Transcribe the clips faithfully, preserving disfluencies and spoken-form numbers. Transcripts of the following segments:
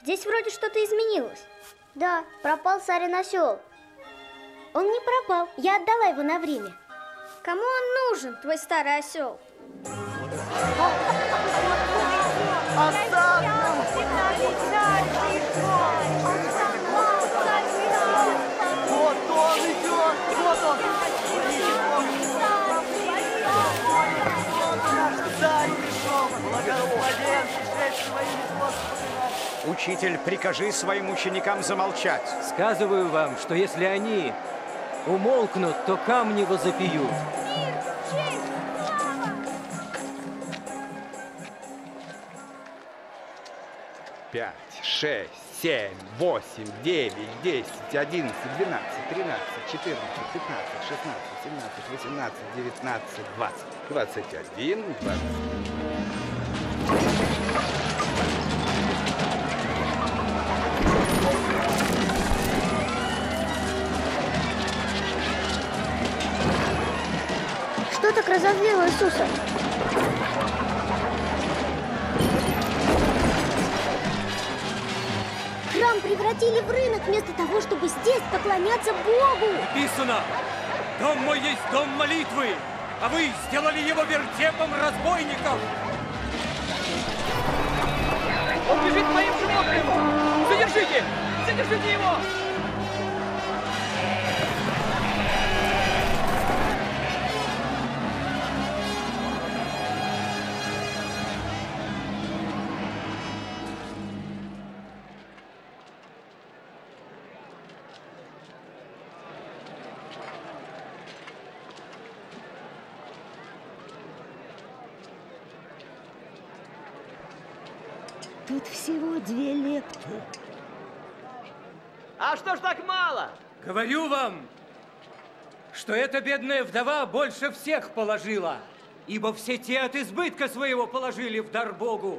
Здесь вроде что-то изменилось. Да, пропал царин осел. Он не пропал, я отдала его на время. Кому он нужен, твой старый осел? Вот он идет, вот он. Царь пришел, благословен, пришедший во имя Господа. Учитель, прикажи своим ученикам замолчать. Сказываю вам, что если они умолкнут, то камни возопьют. Пять, шесть, семь, восемь, девять, десять, одиннадцать, двенадцать, тринадцать, четырнадцать, пятнадцать, шестнадцать, семнадцать, восемнадцать, девятнадцать, двадцать, двадцать один, двадцать. Что так разозлило Иисуса? Храм превратили в рынок вместо того, чтобы здесь поклоняться Богу. Написано: «Дом мой есть дом молитвы, а вы сделали его вертепом разбойников». Он бежит к моим животным! Задержите! Задержите его! Тут всего две лепты. А что ж так мало? Говорю вам, что эта бедная вдова больше всех положила, ибо все те от избытка своего положили в дар Богу.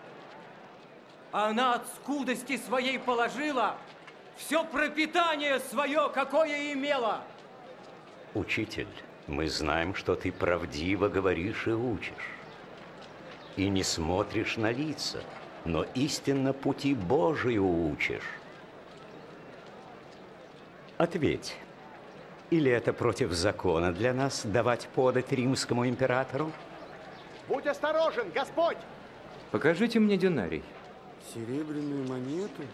А она от скудости своей положила все пропитание свое, какое имела. Учитель, мы знаем, что ты правдиво говоришь и учишь, и не смотришь на лица, но истинно пути Божию учишь. Ответь, или это против закона для нас давать подать римскому императору? Будь осторожен, Господь! Покажите мне динарий. Серебряную монету?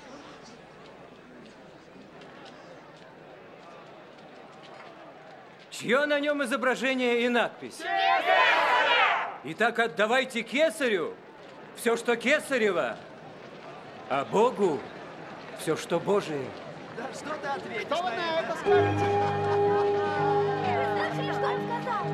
Чье на нем изображение и надпись? Итак, отдавайте кесарю все, что кесарево, а Богу все, что Божие. Да что ты ответишь? Что вы на это скажете? Что он сказал?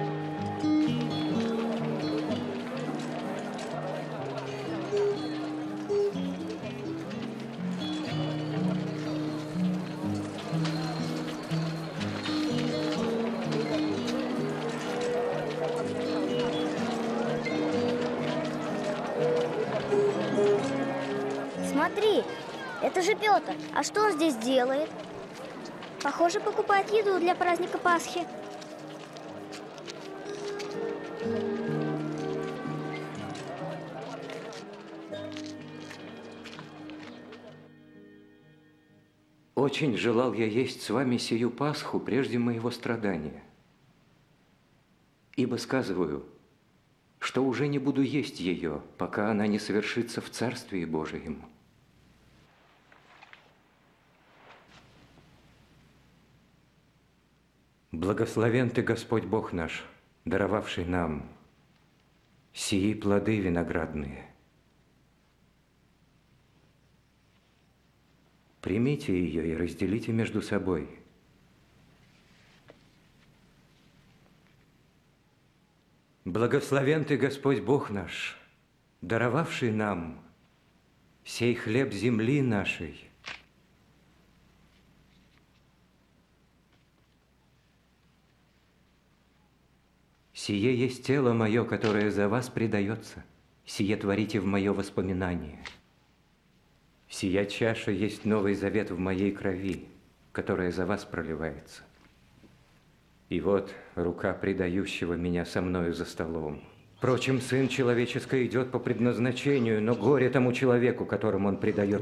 Смотри, это же Петр. А что он здесь делает? Похоже, покупает еду для праздника Пасхи. Очень желал я есть с вами сию Пасху прежде моего страдания. Ибо сказываю, что уже не буду есть ее, пока она не совершится в Царствии Божием. Благословен Ты, Господь Бог наш, даровавший нам сии плоды виноградные. Примите ее и разделите между собой. Благословен Ты, Господь Бог наш, даровавший нам сей хлеб земли нашей. Сие есть тело мое, которое за вас предается. Сие творите в мое воспоминание. Сия чаша есть новый завет в моей крови, которая за вас проливается. И вот рука предающего меня со мною за столом. Впрочем, Сын Человеческий идет по предназначению, но горе тому человеку, которому он предает